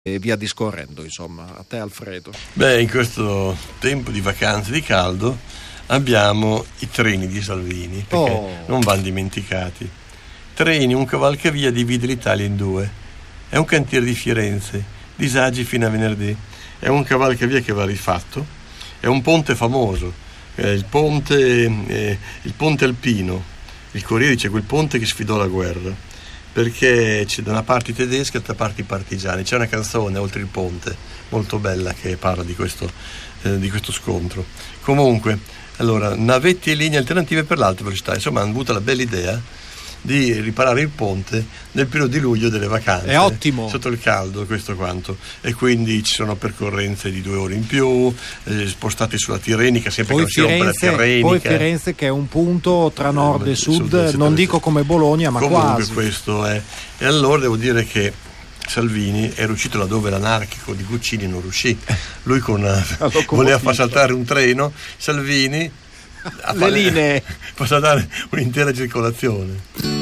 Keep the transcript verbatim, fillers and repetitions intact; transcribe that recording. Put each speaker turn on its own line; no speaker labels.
e via discorrendo, insomma. A te, Alfredo.
Beh, in questo tempo di vacanze di caldo abbiamo i treni di Salvini, perché
Oh.
non vanno dimenticati. Treni, un cavalcavia divide l'Italia in due. È un cantiere di Firenze, disagi fino a venerdì. È un cavalcavia che va rifatto. È un ponte famoso, è il ponte, eh, il ponte alpino. Il Corriere dice quel ponte che sfidò la guerra, perché c'è da una parte i tedeschi e dall'altra parte i partigiani. C'è una canzone, Oltre il ponte, molto bella, che parla di questo, eh, di questo scontro. Comunque, allora, navetti e linee alternative per l'alta velocità. Insomma, hanno avuto la bella idea di riparare il ponte nel periodo di luglio delle vacanze.
È ottimo.
Sotto il caldo, questo quanto. E quindi ci sono percorrenze di due ore in più, eh, spostati sulla Tirrenica, sempre
Poi
che non si rompe la
Firenze,
Tirrenica.
poi Firenze che è un punto tra nord e sud,
sud, eccetera,
non dico come Bologna, ma
Comunque
quasi.
questo è. E allora devo dire che Salvini è riuscito laddove l'anarchico di Guccini non riuscì. Lui con voleva far saltare un treno, Salvini a
Le
fare,
linee
fa saltare un'intera circolazione.